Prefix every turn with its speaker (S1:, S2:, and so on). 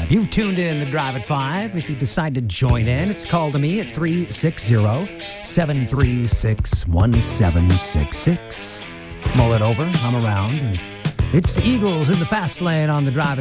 S1: 5. You've tuned in the Drive at 5. If you decide to join in, it's call to me at 360-736-1766. Mull it over. I'm around. It's the Eagles in the fast lane on the Drive at